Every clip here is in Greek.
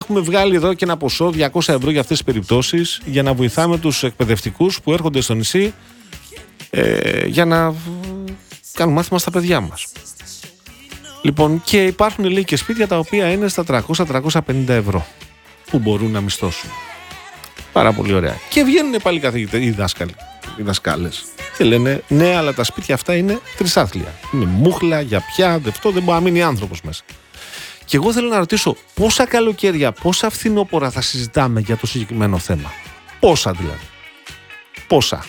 έχουμε βγάλει εδώ και ένα ποσό 200 ευρώ για αυτές τις περιπτώσεις, για να βοηθάμε τους εκπαιδευτικούς που έρχονται στο νησί για να κάνουν μάθημα στα παιδιά μας. Λοιπόν, και υπάρχουν, λέει, και σπίτια τα οποία είναι στα 300-350 ευρώ που μπορούν να μισθώσουν. Πάρα πολύ ωραία. Και βγαίνουν πάλι καθηγητές, οι δασκάλες. Και λένε, ναι, αλλά τα σπίτια αυτά είναι τρισάθλια. Είναι μούχλα, για πια, αυτό δεν μπορεί να μείνει άνθρωπος μέσα. Και εγώ θέλω να ρωτήσω, πόσα καλοκαίρια, πόσα φθινόπωρα θα συζητάμε για το συγκεκριμένο θέμα? Πόσα δηλαδή? Πόσα?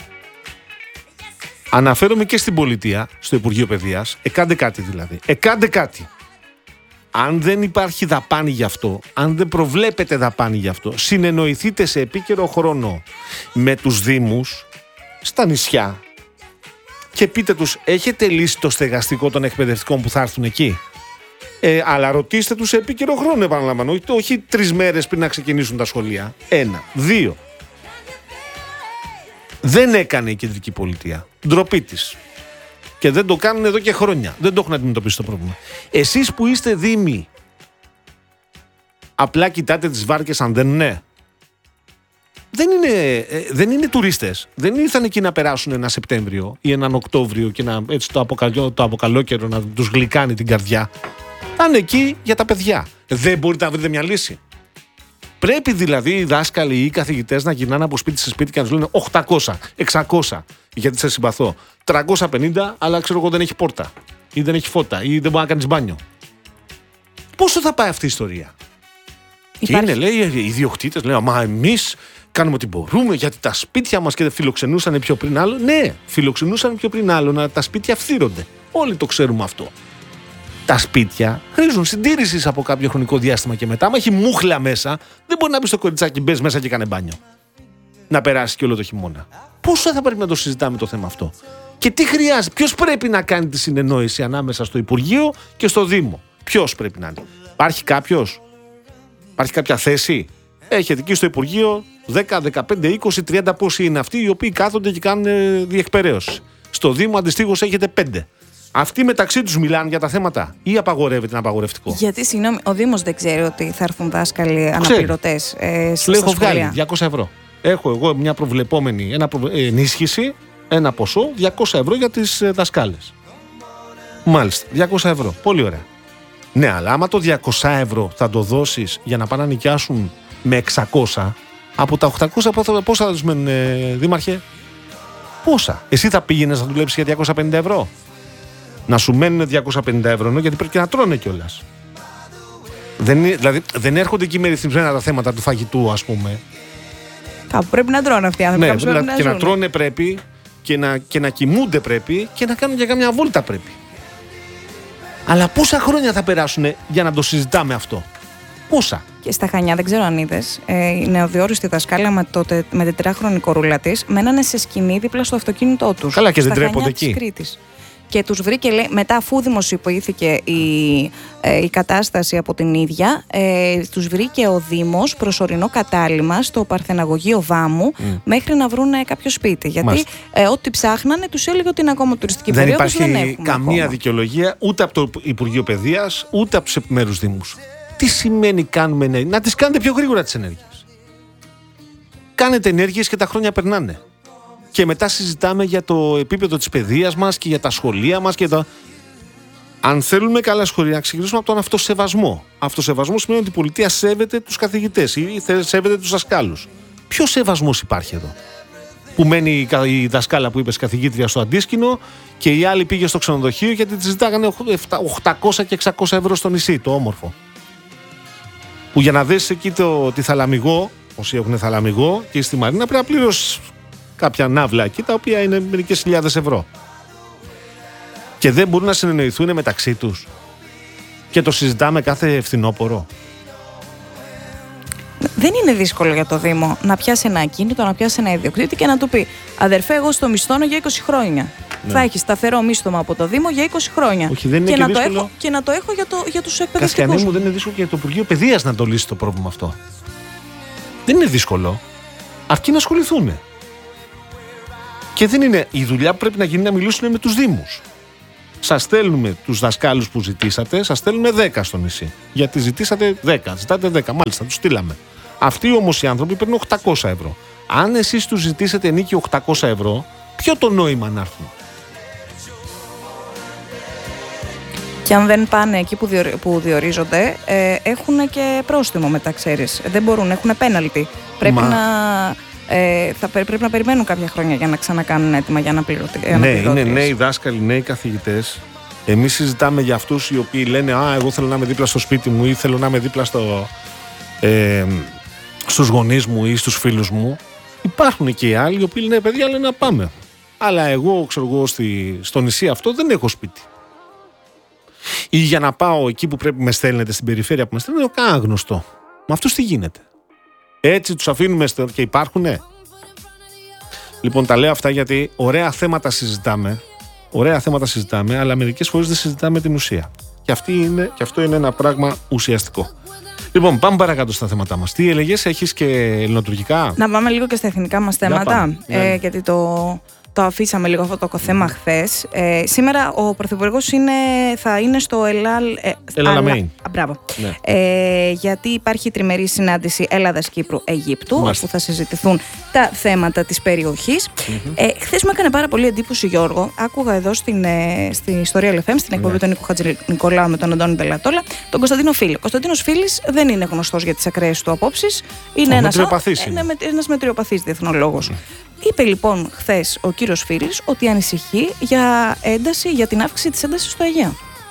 Αναφέρομαι και στην πολιτεία, στο Υπουργείο Παιδείας, εκάντε κάτι δηλαδή. Εκάντε κάτι. Αν δεν υπάρχει δαπάνη γι' αυτό, αν δεν προβλέπετε δαπάνη γι' αυτό, συνεννοηθείτε σε επίκαιρο χρόνο με τους δήμους στα νησιά και πείτε τους, έχετε λύσει το στεγαστικό των εκπαιδευτικών που θα έρθουν εκεί? Αλλά ρωτήστε τους σε επίκαιρο χρόνο, επαναλαμβάνω, όχι 3 μέρες πριν να ξεκινήσουν τα σχολεία. 1. 2. Δεν έκανε η κεντρική πολιτεία. Ντροπή της. Και δεν το κάνουν εδώ και χρόνια. Δεν το έχουν αντιμετωπίσει το πρόβλημα. Εσείς που είστε δήμοι, απλά κοιτάτε τις βάρκες αν δεν είναι? Δεν είναι τουρίστες. Δεν ήρθαν εκεί να περάσουν ένα Σεπτέμβριο ή έναν Οκτώβριο και να, έτσι, το αποκαλόκαιρο να τους γλυκάνει την καρδιά. Είναι εκεί για τα παιδιά. Δεν μπορείτε να βρείτε μια λύση? Πρέπει δηλαδή οι δάσκαλοι ή οι καθηγητές να γυρνάνε από σπίτι σε σπίτι και να τους λένε 800, 600, γιατί σε συμπαθώ. 350, αλλά ξέρω εγώ δεν έχει πόρτα ή δεν έχει φώτα ή δεν μπορεί να κάνεις μπάνιο. Πόσο θα πάει αυτή η ιστορία? Υπάρχει. Και είναι, λέει, οι ιδιοκτήτες λένε, μα εμείς κάνουμε ό,τι μπορούμε γιατί τα σπίτια μας και φιλοξενούσαν πιο πριν άλλο. Ναι, φιλοξενούσαν πιο πριν άλλο, να τα σπίτια φθύρονται. Όλοι το ξέρουμε αυτό. Τα σπίτια χρήζουν συντήρησης από κάποιο χρονικό διάστημα και μετά. Άμα έχει μούχλα μέσα, δεν μπορεί να μπει στο κοριτσάκι, μπες μέσα και κάνε μπάνιο. Να περάσει και όλο το χειμώνα. Πόσο θα πρέπει να το συζητάμε το θέμα αυτό? Και τι χρειάζεται, ποιος πρέπει να κάνει τη συνεννόηση ανάμεσα στο Υπουργείο και στο Δήμο? Ποιος πρέπει να είναι? Υπάρχει κάποιος? Υπάρχει κάποια θέση? Έχετε εκεί στο Υπουργείο 10, 15, 20, 30 πόσοι είναι αυτοί οι οποίοι κάθονται και κάνουν διεκπαιρέωση. Στο Δήμο αντιστοίχως έχετε 5. Αυτοί μεταξύ τους μιλάνε για τα θέματα ή απαγορεύεται ένα απαγορευτικό? Γιατί, συγγνώμη, ο Δήμος δεν ξέρει ότι θα έρθουν δάσκαλοι αναπληρωτές στα έχω βγάλει 200 ευρώ. Έχω εγώ μια προβλεπόμενη ενίσχυση, ένα ποσό, 200 ευρώ για τις δασκάλες. Μάλιστα, 200 ευρώ. Πολύ ωραία. Ναι, αλλά άμα το 200 ευρώ θα το δώσεις για να πάνε να νοικιάσουν με 600, από τα 800 πόσα θα τους μένουν, δήμαρχε? Πόσα? Εσύ θα πήγαινες να δουλέψεις για 250 ευρώ? Να σου μένουν 250 ευρώ, γιατί πρέπει και να τρώνε κιόλας. Δηλαδή δεν έρχονται εκεί με ρυθμισμένα τα θέματα του φαγητού, ας πούμε. Κάπου πρέπει να τρώνε αυτοί οι άνθρωποι. Ναι, και να τρώνε πρέπει και να κοιμούνται πρέπει και να κάνουν και κάμια βόλτα πρέπει. Αλλά πόσα χρόνια θα περάσουν για να το συζητάμε αυτό? Πόσα? Και στα Χανιά, δεν ξέρω αν είδες, η νεοδιόριστη δασκάλα με 4χρονη κορούλα της μένανε σε σκηνή δίπλα στο αυτοκίνητό τους. Καλά, και δεν τρέπονται εκεί. Και τους βρήκε, λέει, μετά αφού δημοσιοποιήθηκε η κατάσταση από την ίδια, τους βρήκε ο Δήμος προσωρινό κατάλημα στο Παρθεναγωγείο Βάμου μέχρι να βρουν κάποιο σπίτι. Γιατί ό,τι ψάχνανε τους έλεγε ότι είναι ακόμα τουριστική περίοδος. Δεν υπάρχει καμία δικαιολογία ούτε από το Υπουργείο Παιδείας ούτε από τους επιμέρους Δήμους. Τι σημαίνει κάνουμε ενέργειες? Να τις κάνετε πιο γρήγορα τις ενέργειες. Κάνετε ενέργειες και τα χρόνια περνάνε. Και μετά συζητάμε για το επίπεδο της παιδείας μας και για τα σχολεία μας. Αν θέλουμε καλά σχολεία, να ξεκινήσουμε από τον αυτοσεβασμό. Αυτοσεβασμό σημαίνει ότι η πολιτεία σέβεται τους καθηγητές ή σέβεται τους δασκάλους. Ποιο σεβασμός υπάρχει εδώ? Που μένει η δασκάλα που είπες καθηγήτρια στο Αντίσκηνο και η άλλη πήγε στο ξενοδοχείο γιατί τη ζητάγανε 800 και 600 ευρώ στο νησί, το όμορφο. Που για να δεις εκεί τη Θαλαμιγό, όσοι έχουν Θαλαμιγό και στη Μαρίνα, πρέπει να πληρώσεις κάποια ναύλα εκεί, τα οποία είναι μερικές χιλιάδες ευρώ. Και δεν μπορούν να συνεννοηθούν μεταξύ τους. Και το συζητάμε κάθε φθινόπωρο. Δεν είναι δύσκολο για το Δήμο να πιάσει ένα ακίνητο, να πιάσει ένα ιδιοκτήτη και να του πει: αδερφέ, εγώ στο μισθώνω για 20 χρόνια. Ναι. Θα έχει σταθερό μίσθωμα από το Δήμο για 20 χρόνια. Όχι, δεν είναι και δύσκολο. Και να το έχω για τους εκπαιδευτικούς. Κασιανή μου, δεν είναι δύσκολο και για το Υπουργείο Παιδείας να το λύσει το πρόβλημα αυτό. Δεν είναι δύσκολο. Αυτοί να ασχοληθούν. Και δεν είναι η δουλειά που πρέπει να γίνει να μιλήσουν με τους Δήμους. Σας στέλνουμε τους δασκάλους που ζητήσατε, σας στέλνουμε 10 στο νησί. Γιατί ζητήσατε 10, ζητάτε 10, μάλιστα, τους στείλαμε. Αυτοί όμως οι άνθρωποι παίρνουν 800 ευρώ. Αν εσείς τους ζητήσετε ενίκιο 800 ευρώ, ποιο το νόημα να έρθουν? Και αν δεν πάνε εκεί που διορίζονται, έχουν και πρόστιμο μετά, ξέρεις. Δεν μπορούν, έχουν πέναλτι. Πρέπει να περιμένουν κάποια χρόνια για να ξανακάνουν έτοιμα για να πληρωθεί. Ναι, είναι νέοι δάσκαλοι, νέοι καθηγητές. Εμείς συζητάμε για αυτούς οι οποίοι λένε εγώ θέλω να είμαι δίπλα στο σπίτι μου ή θέλω να είμαι δίπλα στους γονείς μου ή στους φίλους μου. Υπάρχουν και οι άλλοι οι οποίοι λένε παιδιά, λένε να πάμε. Αλλά εγώ, ξέρω εγώ, στο νησί αυτό δεν έχω σπίτι. Ή για να πάω εκεί που πρέπει με στέλνετε, στην περιφέρεια που με στέλνετε, δεν έχω καν γνωστό. Με αυτούς τι γίνεται? Έτσι τους αφήνουμε και υπάρχουνε? Λοιπόν, τα λέω αυτά γιατί ωραία θέματα συζητάμε, αλλά μερικές φορές δεν συζητάμε την ουσία. Και αυτό είναι ένα πράγμα ουσιαστικό. Λοιπόν, πάμε παρακάτω στα θέματα μας. Τι έλεγες, έχεις και ελληνοτουρκικά? Να πάμε λίγο και στα εθνικά μας θέματα, γιατί το αφήσαμε λίγο αυτό το θέμα χθες. Σήμερα ο Πρωθυπουργός θα είναι στο Ελαλαμέιν. Μπράβο. Ναι. Γιατί υπάρχει τριμερή συνάντηση Ελλάδας-Κύπρου-Αιγύπτου, όπου θα συζητηθούν τα θέματα της περιοχής. Χθες μου έκανε πάρα πολύ εντύπωση, Γιώργο. Άκουγα εδώ στη Ιστορία LFM, στην εκπομπή του Νίκου Χατζηνικολάου με τον Αντώνη Μπελατόλα, τον Κωνσταντίνο Φίλη. Ο Κωνσταντίνος Φίλης δεν είναι γνωστός για τις ακραίες του απόψεις. Είναι ένας μετριοπαθής διεθνολόγος. Είπε λοιπόν χθες ο κύριος Φίλης ότι ανησυχεί για την αύξηση της έντασης στο Αιγαίο.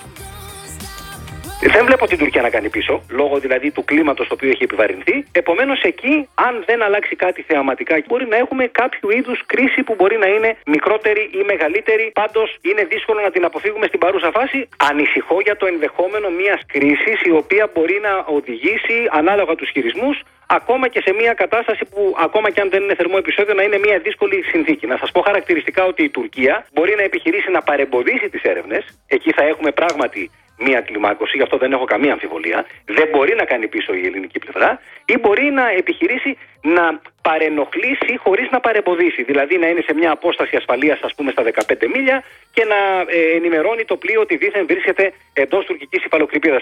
Δεν βλέπω την Τουρκία να κάνει πίσω, λόγω δηλαδή του κλίματος το οποίο έχει επιβαρυνθεί. Επομένως, εκεί, αν δεν αλλάξει κάτι θεαματικά, μπορεί να έχουμε κάποιο είδους κρίση που μπορεί να είναι μικρότερη ή μεγαλύτερη. Πάντως, είναι δύσκολο να την αποφύγουμε στην παρούσα φάση. Ανησυχώ για το ενδεχόμενο μιας κρίσης η οποία μπορεί να οδηγήσει, ανάλογα τους χειρισμούς, ακόμα και σε μια κατάσταση που, ακόμα και αν δεν είναι θερμό επεισόδιο, να είναι μια δύσκολη συνθήκη. Να σας πω χαρακτηριστικά ότι η Τουρκία μπορεί να επιχειρήσει να παρεμποδίσει τις έρευνες. Εκεί θα έχουμε πράγματι μία κλιμάκωση, γι' αυτό δεν έχω καμία αμφιβολία. Δεν μπορεί να κάνει πίσω η ελληνική πλευρά, ή μπορεί να επιχειρήσει να παρενοχλήσει χωρίς να παρεμποδίσει. Δηλαδή να είναι σε μια απόσταση ασφαλείας, ας πούμε, στα 15 μίλια και να ενημερώνει το πλοίο ότι δήθεν βρίσκεται εντός τουρκικής υφαλοκρηπίδας.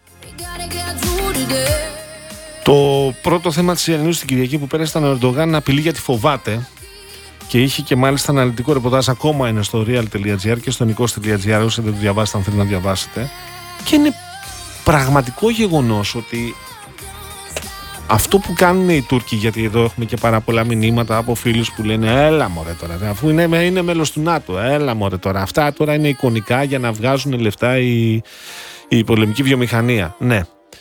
Το πρώτο θέμα της Ιρανίου στην Κυριακή που πέρασε ήταν ο Ερντογάν να απειλεί γιατί φοβάται. Και είχε και μάλιστα αναλυτικό ρεπορτάζ, ακόμα είναι στο real.gr και στο nikos.gr, όσοι δεν το διαβάσετε, αν θέλετε να διαβάσετε. Και είναι πραγματικό γεγονός ότι αυτό που κάνουν οι Τούρκοι, γιατί εδώ έχουμε και πάρα πολλά μηνύματα από φίλους που λένε έλα μωρέ τώρα, αφού είναι μέλος του ΝΑΤΟ, έλα μωρέ τώρα, αυτά τώρα είναι εικονικά για να βγάζουν λεφτά η πολεμική βιομηχανία. Ναι.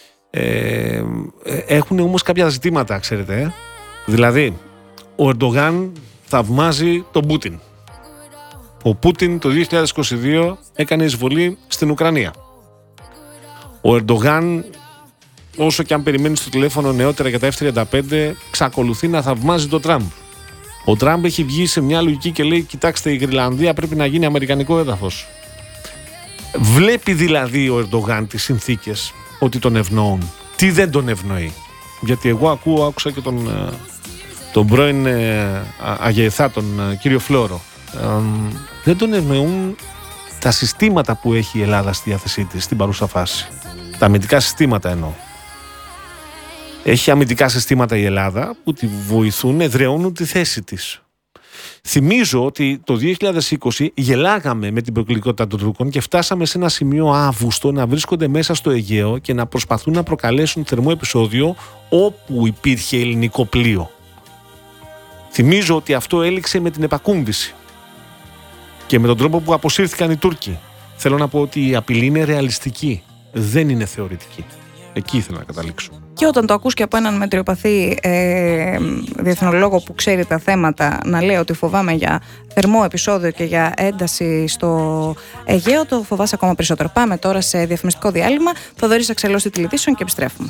Έχουν όμως κάποια ζητήματα, ξέρετε. Δηλαδή, ο Ερντογάν θαυμάζει τον Πούτιν. Ο Πούτιν το 2022 έκανε εισβολή στην Ουκρανία. Ο Ερντογάν, όσο και αν περιμένει στο τηλέφωνο νεότερα για τα F-35, εξακολουθεί να θαυμάζει τον Τραμπ. Ο Τραμπ έχει βγει σε μια λογική και λέει: κοιτάξτε, η Γρυλανδία πρέπει να γίνει αμερικανικό έδαφος. Βλέπει δηλαδή ο Ερντογάν τις συνθήκες ότι τον ευνοούν. Τι δεν τον ευνοεί? Γιατί εγώ άκουσα και τον πρώην Αγιεθά, τον κύριο Φλόρο. Δεν τον ευνοούν τα συστήματα που έχει η Ελλάδα στη διάθεσή της στην παρούσα φάση. Τα αμυντικά συστήματα εννοώ. Έχει αμυντικά συστήματα η Ελλάδα που τη βοηθούν, εδραιώνουν τη θέση της. Θυμίζω ότι το 2020 γελάγαμε με την προκλητικότητα των Τούρκων και φτάσαμε σε ένα σημείο Αύγουστο να βρίσκονται μέσα στο Αιγαίο και να προσπαθούν να προκαλέσουν θερμό επεισόδιο όπου υπήρχε ελληνικό πλοίο. Θυμίζω ότι αυτό έληξε με την επακούμβηση και με τον τρόπο που αποσύρθηκαν οι Τούρκοι. Θέλω να πω ότι η απειλή είναι ρεαλιστική, δεν είναι θεωρητική. Εκεί ήθελα να καταλήξω. Και όταν το ακούς και από έναν μετριοπαθή διεθνολόγο που ξέρει τα θέματα να λέει ότι φοβάμαι για θερμό επεισόδιο και για ένταση στο Αιγαίο, το φοβάσαι ακόμα περισσότερο. Πάμε τώρα σε διαφημιστικό διάλειμμα. Θοδωρής Αξελός τηλεοπτήσεων και επιστρέφουμε.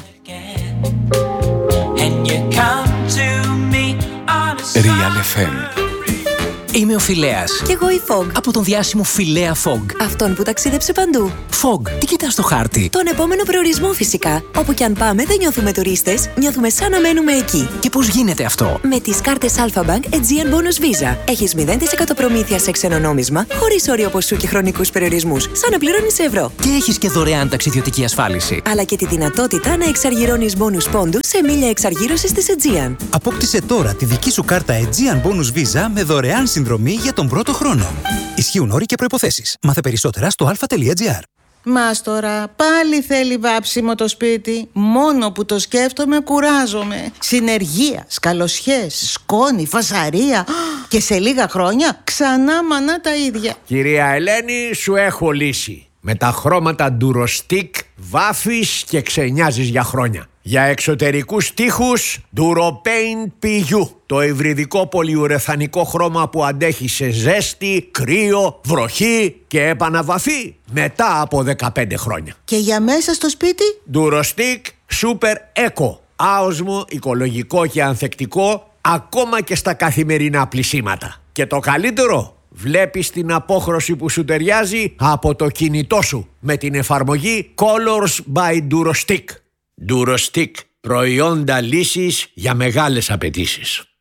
Real FM. Είμαι ο Φιλέας. Κι εγώ η Fog. Από τον διάσημο Φιλέα Fog. Αυτόν που ταξίδεψε παντού. Fog, τι κοιτάς? κοίτα στο χάρτη. Τον επόμενο προορισμό φυσικά. Όπου κι αν πάμε δεν νιώθουμε τουρίστες, νιώθουμε σαν να μένουμε εκεί. Και πώς γίνεται αυτό? Με τις κάρτες Alpha Bank Aegean Bonus Visa. Έχεις 0% προμήθεια σε ξένο νόμισμα, χωρίς όριο ποσού και χρονικούς περιορισμούς, σαν να πληρώνεις ευρώ. Και έχεις και δωρεάν ταξιδιωτική ασφάλιση. Αλλά και τη δυνατότητα να εξαργυρώνεις bonus πόντους σε μίλια εξαργύρωσης της Aegean. Απόκτησε τώρα τη δική σου κάρτα Aegean Bonus Visa με δωρεάν συνδρομή για τον πρώτο χρόνο. Ισχύουν όροι και προϋποθέσεις. Μάθε περισσότερα στο alpha.gr. Μάστορα, πάλι θέλει βάψιμο το σπίτι. Μόνο που το σκέφτομαι κουράζομαι. Συνεργεία, σκαλοσιές, σκόνη, φασαρία. Και σε λίγα χρόνια ξανά μανά τα ίδια. Κυρία Ελένη, σου έχω λύση. Με τα χρώματα Durostick βάφεις και ξενιάζεις για χρόνια. Για εξωτερικούς τοίχους Duropaint PU. Το υβριδικό πολυουρεθανικό χρώμα που αντέχει σε ζέστη, κρύο, βροχή και επαναβαφή μετά από 15 χρόνια. Και για μέσα στο σπίτι? Durostick Super Eco. Άοσμο, οικολογικό και ανθεκτικό ακόμα και στα καθημερινά πλυσίματα. Και το καλύτερο, βλέπεις την απόχρωση που σου ταιριάζει από το κινητό σου με την εφαρμογή Colors by Durostick. Durostick, προϊόντα λύσης για μεγάλες απαιτήσεις.